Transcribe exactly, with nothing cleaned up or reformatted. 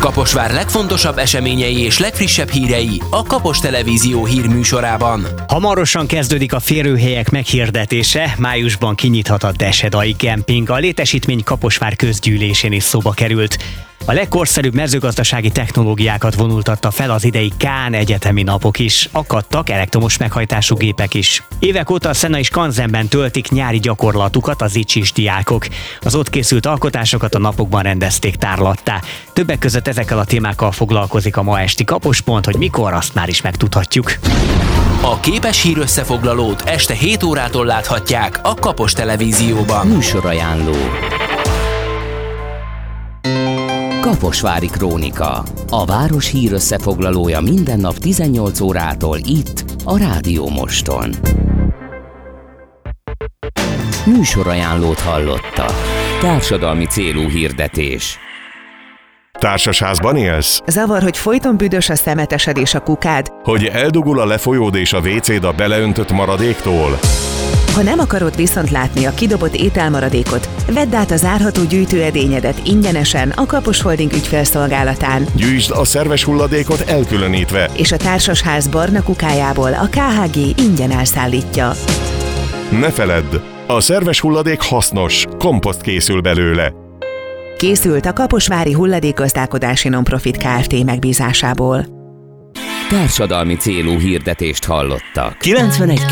Kaposvár legfontosabb eseményei és legfrissebb hírei a Kapos Televízió hírműsorában. Hamarosan kezdődik a férőhelyek meghirdetése, májusban kinyithat a Desedai Kemping. A létesítmény Kaposvár közgyűlésén is szóba került. A legkorszerűbb mezőgazdasági technológiákat vonultatta fel az idei Kán egyetemi napok is. Akadtak elektromos meghajtású gépek is. Évek óta a Szenai Skanzenben töltik nyári gyakorlatukat az icsis diákok. Az ott készült alkotásokat a napokban rendezték tárlattá. Többek között ezekkel a témákkal foglalkozik a ma esti Kapospont, hogy mikor, azt már is megtudhatjuk. A képes hír összefoglalót este hét órától láthatják a Kapos Televízióban. Műsorajánló. Kaposvári Krónika. A város hír összefoglalója minden nap tizennyolc órától itt, a Rádió Moston. Műsorajánlót hallotta. Társadalmi célú hirdetés. Társasházban élsz? Zavar, hogy folyton büdös a szemetesed és a kukád? Hogy eldugul a lefolyód és a vécéd a beleöntött maradéktól? Ha nem akarod viszont látni a kidobott ételmaradékot, vedd át a zárható gyűjtőedényedet ingyenesen a Kapos Holding ügyfélszolgálatán. Gyűjtsd a szerves hulladékot elkülönítve, És a társasház barna kukájából a ká há gé ingyen elszállítja. ne feledd, a szerves hulladék hasznos, komposzt készül belőle. Készült a Kaposvári Hulladékgazdálkodási Nonprofit Kft. Megbízásából. Társadalmi célú hirdetést hallottak. kilencvenegy